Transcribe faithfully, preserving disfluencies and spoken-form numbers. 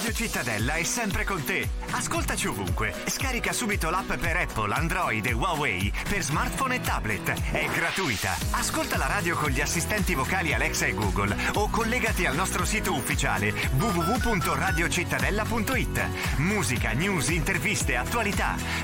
Radio Cittadella è sempre con te. Ascoltaci ovunque. Scarica subito l'app per Apple, Android e Huawei per smartphone e tablet. È gratuita. Ascolta la radio con gli assistenti vocali Alexa e Google o collegati al nostro sito ufficiale w w w punto radio cittadella punto i t. Musica, news, interviste, attualità.